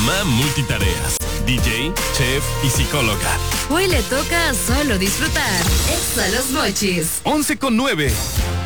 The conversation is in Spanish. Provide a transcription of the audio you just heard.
mamá multitareas, DJ, chef y psicóloga. Hoy le toca solo disfrutar. Exa Los Mochis. 11:09.